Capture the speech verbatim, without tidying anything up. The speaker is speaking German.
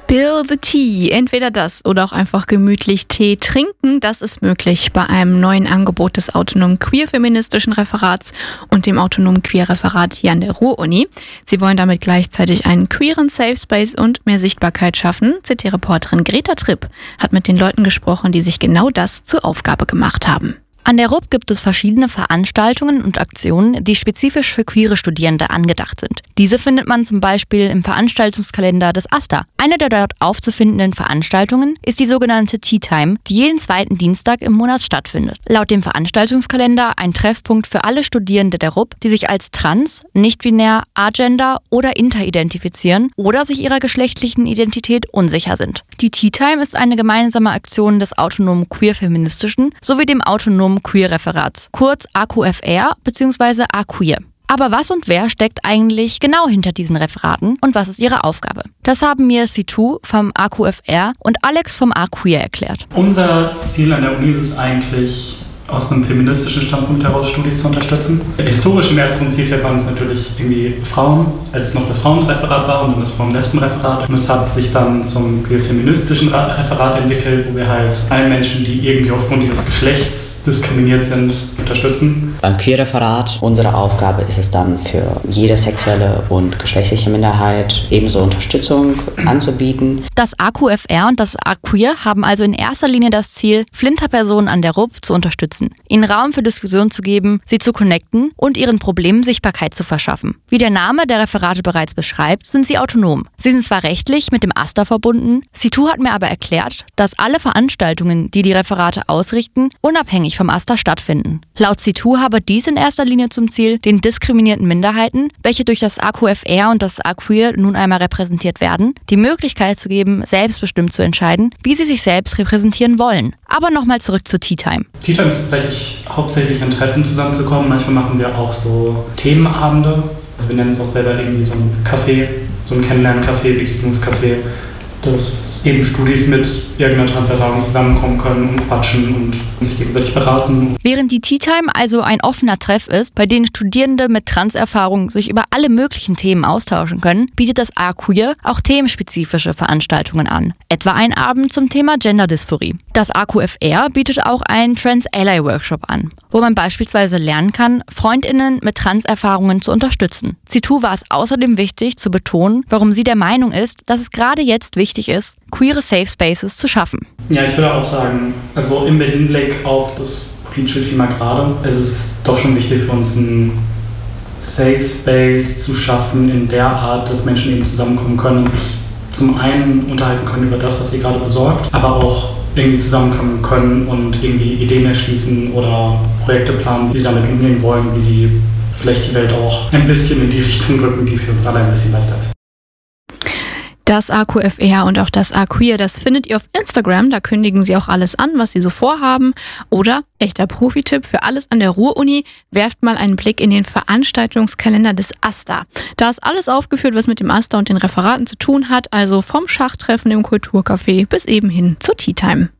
Spill the tea. Entweder das oder auch einfach gemütlich Tee trinken. Das ist möglich bei einem neuen Angebot des autonomen queer-feministischen Referats und dem autonomen Queer-Referat hier an der Ruhr-Uni. Sie wollen damit gleichzeitig einen queeren Safe Space und mehr Sichtbarkeit schaffen. C T-Reporterin Greta Tripp hat mit den Leuten gesprochen, die sich genau das zur Aufgabe gemacht haben. An der R U B gibt es verschiedene Veranstaltungen und Aktionen, die spezifisch für queere Studierende angedacht sind. Diese findet man zum Beispiel im Veranstaltungskalender des AStA. Eine der dort aufzufindenden Veranstaltungen ist die sogenannte Tea Time, die jeden zweiten Dienstag im Monat stattfindet. Laut dem Veranstaltungskalender ein Treffpunkt für alle Studierende der R U B, die sich als trans, nicht-binär, agender oder inter identifizieren oder sich ihrer geschlechtlichen Identität unsicher sind. Die Tea Time ist eine gemeinsame Aktion des autonomen queer-feministischen sowie dem autonomen Queer-Referats, kurz A Q F R bzw. A-Queer. Aber was und wer steckt eigentlich genau hinter diesen Referaten und was ist ihre Aufgabe? Das haben mir Situ vom A Q F R und Alex vom A-Queer erklärt. Unser Ziel an der Uni ist es eigentlich, aus einem feministischen Standpunkt heraus Studis zu unterstützen. Historisch im ersten Prinzip waren es natürlich irgendwie Frauen, als es noch das Frauenreferat war und dann das Frauen-Lesben-Referat. Und es hat sich dann zum queer-feministischen Referat entwickelt, wo wir halt allen Menschen, die irgendwie aufgrund ihres Geschlechts diskriminiert sind, unterstützen. Beim Queer-Referat, unsere Aufgabe ist es dann für jede sexuelle und geschlechtliche Minderheit ebenso Unterstützung anzubieten. Das A Q F R und das A-Queer haben also in erster Linie das Ziel, Flinterpersonen an der R U B zu unterstützen, ihnen Raum für Diskussion zu geben, sie zu connecten und ihren Problemen Sichtbarkeit zu verschaffen. Wie der Name der Referate bereits beschreibt, sind sie autonom. Sie sind zwar rechtlich mit dem AStA verbunden, Situ hat mir aber erklärt, dass alle Veranstaltungen, die die Referate ausrichten, unabhängig vom AStA stattfinden. Laut Situ habe dies in erster Linie zum Ziel, den diskriminierten Minderheiten, welche durch das A Q F R und das A-Queer nun einmal repräsentiert werden, die Möglichkeit zu geben, selbstbestimmt zu entscheiden, wie sie sich selbst repräsentieren wollen. Aber nochmal zurück zur Tea Time. Tea Time ist tatsächlich hauptsächlich ein Treffen zusammenzukommen. Manchmal machen wir auch so Themenabende. Also wir nennen es auch selber irgendwie so ein Café, so ein Kennenlernen-Café, Begegnungscafé, dass eben Studis mit irgendeiner Transerfahrung zusammenkommen können und quatschen und sich gegenseitig beraten. Während die Tea Time also ein offener Treff ist, bei dem Studierende mit Transerfahrung sich über alle möglichen Themen austauschen können, bietet das A-Queer auch themenspezifische Veranstaltungen an. Etwa ein Abend zum Thema Genderdysphorie. Das A Q F R bietet auch einen Trans-Ally-Workshop an, wo man beispielsweise lernen kann, FreundInnen mit Transerfahrungen zu unterstützen. Situ war es außerdem wichtig zu betonen, warum sie der Meinung ist, dass es gerade jetzt wichtig ist, queere Safe Spaces zu schaffen. Ja, ich würde auch sagen, also im Hinblick auf das politische Klima gerade, es ist doch schon wichtig für uns, einen Safe Space zu schaffen in der Art, dass Menschen eben zusammenkommen können und sich zum einen unterhalten können über das, was sie gerade besorgt, aber auch irgendwie zusammenkommen können und irgendwie Ideen erschließen oder Projekte planen, wie sie damit umgehen wollen, wie sie vielleicht die Welt auch ein bisschen in die Richtung rücken, die für uns alle ein bisschen leichter ist. Das A Q F R und auch das A-Queer, das findet ihr auf Instagram. Da kündigen sie auch alles an, was sie so vorhaben. Oder, echter Profi-Tipp für alles an der Ruhr-Uni, werft mal einen Blick in den Veranstaltungskalender des AStA. Da ist alles aufgeführt, was mit dem AStA und den Referaten zu tun hat. Also vom Schachtreffen im Kulturcafé bis eben hin zur Tea Time.